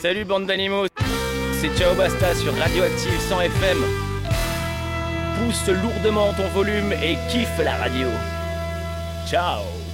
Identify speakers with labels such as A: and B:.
A: Salut bande d'animaux, c'est Ciao Basta sur Radioactive 100 FM. Pousse lourdement ton volume et kiffe la radio. Ciao.